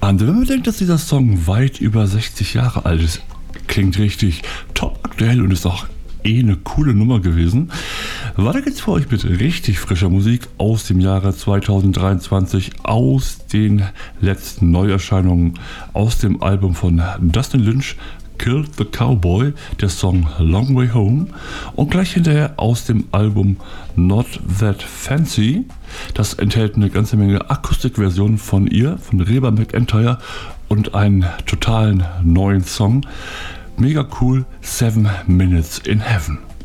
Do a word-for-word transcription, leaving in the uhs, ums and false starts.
Wahnsinn, wenn man bedenkt, dass dieser Song weit über sechzig Jahre alt ist, klingt richtig top aktuell und ist auch eh eine coole Nummer gewesen. Weiter geht's für euch mit richtig frischer Musik aus dem Jahre zweitausenddreiundzwanzig, aus den letzten Neuerscheinungen, aus dem Album von Dustin Lynch, Killed the Cowboy, der Song Long Way Home, und gleich hinterher aus dem Album Not That Fancy. Das enthält eine ganze Menge Akustikversionen von ihr, von Reba McEntire, und einen totalen neuen Song. Mega cool, Seven Minutes in Heaven.